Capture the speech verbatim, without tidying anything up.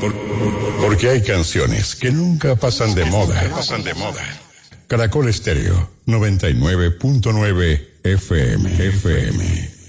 por- porque hay canciones que nunca pasan de moda. Pasan de moda. Caracol Estéreo noventa y nueve punto nueve F M. F M.